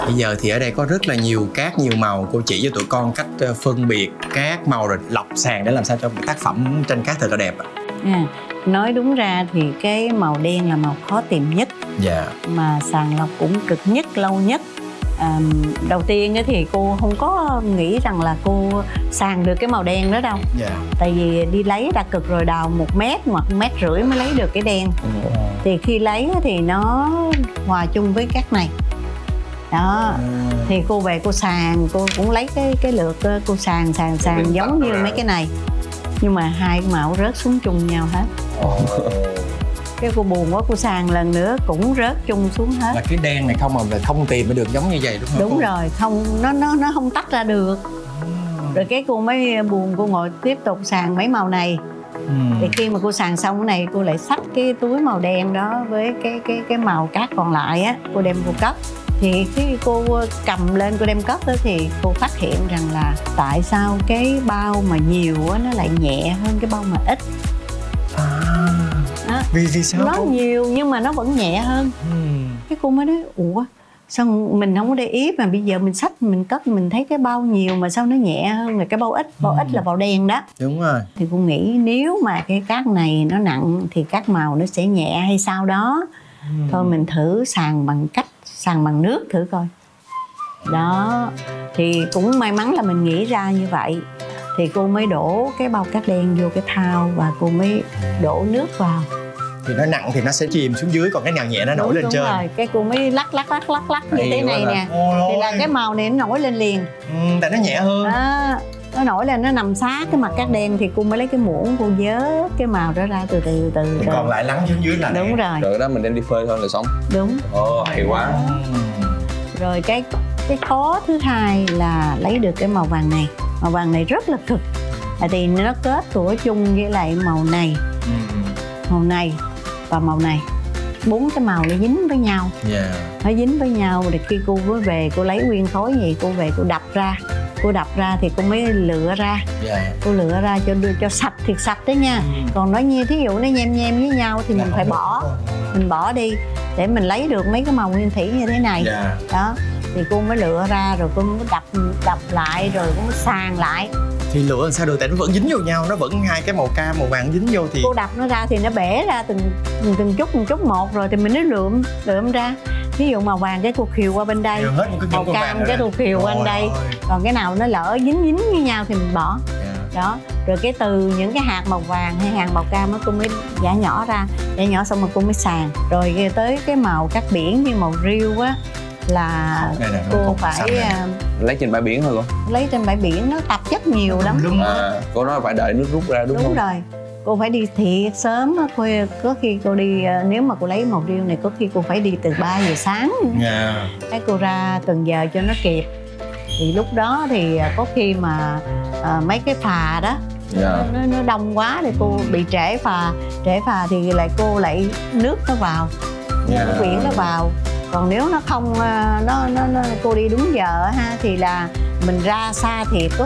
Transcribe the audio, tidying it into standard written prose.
Bây giờ thì ở đây có rất là nhiều cát, nhiều màu. Cô chỉ cho tụi con cách phân biệt cát màu rồi lọc sàn để làm sao cho một tác phẩm tranh cát thật là đẹp. Nói đúng ra thì cái màu đen là màu khó tìm nhất. Dạ. Mà sàng lọc cũng cực nhất, lâu nhất. Đầu tiên thì cô không có nghĩ rằng là cô sàng được cái màu đen đó đâu. Dạ. Tại vì đi lấy đã cực rồi, đào 1 mét hoặc 1,5 mét mới lấy được cái đen. Thì khi lấy thì nó hòa chung với cát này. Đó. Thì cô về cô sàng, cô cũng lấy cái lượt cô sàng giống như mấy cái này. Nhưng mà hai màu rớt xuống chung nhau hết. Cái cô buồn quá, cô sàng lần nữa cũng rớt chung xuống hết. Là cái đen này không mà không tìm mới được giống như vậy đúng không? Đúng rồi, không, nó không tách ra được. Rồi cái cô mới buồn, cô ngồi tiếp tục sàng mấy màu này. Thì khi mà cô sàng xong cái này, cô lại xách cái túi màu đen đó với cái màu cát còn lại á, cô đem cô cất. Thì khi cô cầm lên cô đem cất đó, thì cô phát hiện rằng là tại sao cái bao mà nhiều á nó lại nhẹ hơn cái bao mà ít. Vì sao? Nó nhiều nhưng mà nó vẫn nhẹ hơn. Cái cô mới nói ủa sao mình không có để ý mà bây giờ mình xách mình cất mình thấy cái bao nhiều mà sao nó nhẹ hơn là cái bao ít. Bao ít là bao đen đó. Đúng rồi. Thì cô nghĩ nếu mà cái cát này nó nặng thì cát màu nó sẽ nhẹ hay sao đó. Thôi mình thử sàng bằng nước thử coi. Đó. Thì cũng may mắn là mình nghĩ ra như vậy. Thì cô mới đổ cái bao cát đen vô cái thau và cô mới đổ nước vào. Thì nó nặng thì nó sẽ chìm xuống dưới, còn cái nào nhẹ nó nổi lên trên. Đúng rồi, cái cô mới lắc như thế này nè. Thì là cái màu này nó nổi lên liền. Tại nó nhẹ hơn. Nó nổi lên, nó nằm sát cái mặt cát đen. Thì cô mới lấy cái muỗng cô vớt cái màu đó ra từ từ. Còn lại lắng xuống dưới là đúng rồi. Rồi đó mình đem đi phơi thôi là xong. Đúng. Hay quá. Rồi cái khó thứ hai là lấy được cái màu vàng này. Màu vàng này rất là cực. Thì nó kết tủa chung với lại màu này, màu này và màu này. 4 cái màu nó dính với nhau. Nó dính với nhau. Thì khi cô mới về cô lấy nguyên khối gì cô về cô đập ra. Cô đập ra thì cô mới lựa ra. Cô lựa ra cho sạch, thiệt sạch đấy nha. Còn nó như thí dụ nó nhem với nhau thì mình phải bỏ. Mình bỏ đi để mình lấy được mấy cái màu nguyên thủy như thế này. Đó. Thì cô mới lựa ra rồi cô mới đập lại rồi cô mới sàng lại. Thì lựa làm sao được, tại nó vẫn dính vô nhau, nó vẫn hai cái màu cam màu vàng dính vô thì cô đập nó ra thì nó bể ra từng chút một rồi thì mình mới lượm ra. Ví dụ màu vàng cái cô khều qua bên đây, màu cam cái cô khều qua bên đây. Còn cái nào nó lỡ dính với nhau thì mình bỏ. Đó. Rồi cái từ những cái hạt màu vàng hay hạt màu cam đó cô mới giã nhỏ ra. Giã nhỏ xong rồi cô mới sàng. Rồi tới cái màu cát biển như màu riêu á là cô phải lấy trên bãi biển thôi cô? Lấy trên bãi biển nó tạp chất nhiều lắm. Cô nói phải đợi nước rút ra đúng không? Đúng rồi. Cô phải đi thiệt sớm. Có khi cô đi, nếu mà cô lấy màu riêu này có khi cô phải đi từ 3 giờ sáng. Cái cô ra từng giờ cho nó kịp. Thì lúc đó thì có khi mà mấy cái phà đó nó đông quá thì cô bị trễ phà thì cô lại nước nó vào, nước biển nó vào. Còn nếu nó không cô đi đúng giờ ha thì là mình ra xa thiệt